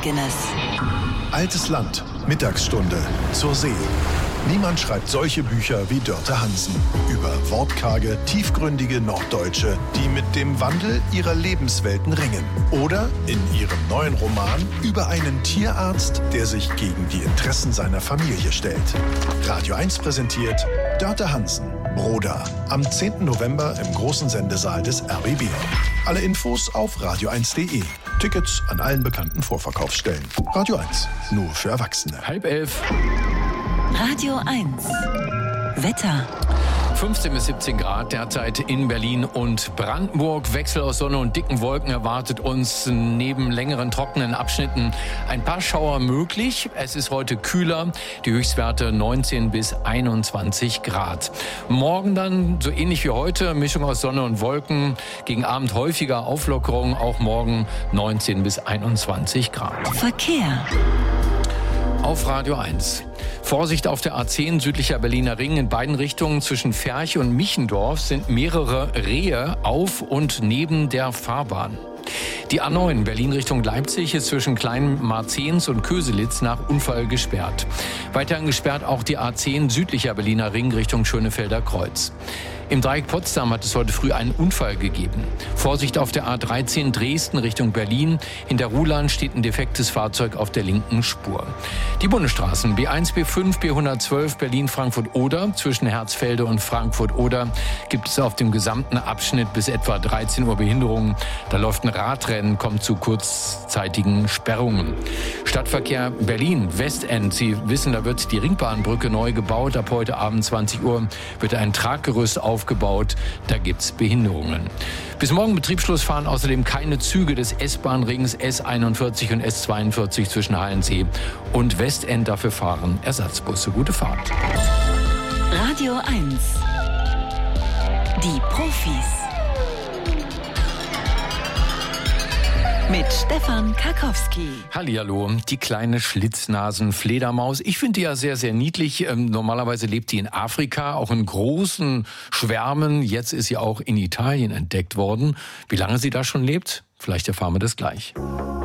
McGuinness. Altes Land, Mittagsstunde, zur See. Niemand schreibt solche Bücher wie Dörte Hansen. Über wortkarge, tiefgründige Norddeutsche, die mit dem Wandel ihrer Lebenswelten ringen. Oder in ihrem neuen Roman über einen Tierarzt, der sich gegen die Interessen seiner Familie stellt. Radio 1 präsentiert Dörte Hansen, Broda. Am 10. November im großen Sendesaal des RBB. Alle Infos auf radio1.de. Tickets an allen bekannten Vorverkaufsstellen. Radio 1, nur für Erwachsene. 10:30. Radio 1. Wetter. 15 bis 17 Grad derzeit in Berlin und Brandenburg. Wechsel aus Sonne und dicken Wolken erwartet uns neben längeren trockenen Abschnitten ein paar Schauer möglich. Es ist heute kühler, die Höchstwerte 19 bis 21 Grad. Morgen dann so ähnlich wie heute, Mischung aus Sonne und Wolken. Gegen Abend häufiger Auflockerung, auch morgen 19 bis 21 Grad. Verkehr. Auf Radio 1. Vorsicht auf der A10 südlicher Berliner Ring. In beiden Richtungen zwischen Ferch und Michendorf sind mehrere Rehe auf und neben der Fahrbahn. Die A9 Berlin Richtung Leipzig ist zwischen Klein-Marzahns und Köselitz nach Unfall gesperrt. Weiterhin gesperrt auch die A10 südlicher Berliner Ring Richtung Schönefelder Kreuz. Im Dreieck Potsdam hat es heute früh einen Unfall gegeben. Vorsicht auf der A13 Dresden Richtung Berlin. Hinter Ruhland steht ein defektes Fahrzeug auf der linken Spur. Die Bundesstraßen B1, B5, B112 Berlin-Frankfurt-Oder. Zwischen Herzfelde und Frankfurt-Oder gibt es auf dem gesamten Abschnitt bis etwa 13 Uhr Behinderungen. Da läuft ein Radrennen, kommt zu kurzzeitigen Sperrungen. Stadtverkehr Berlin, Westend. Sie wissen, da wird die Ringbahnbrücke neu gebaut. Ab heute Abend 20 Uhr wird ein Traggerüst aufgebaut. Da gibt's Behinderungen. Bis morgen Betriebsschluss fahren außerdem keine Züge des S-Bahn-Rings S41 und S42 zwischen Halensee und Westend. Dafür fahren Ersatzbusse. Gute Fahrt. Radio 1. Die Profis. Mit Stefan Karkowski. Hallihallo, die kleine Schlitznasen-Fledermaus. Ich finde die ja sehr, sehr niedlich. Normalerweise lebt die in Afrika, auch in großen Schwärmen. Jetzt ist sie auch in Italien entdeckt worden. Wie lange sie da schon lebt? Vielleicht erfahren wir das gleich.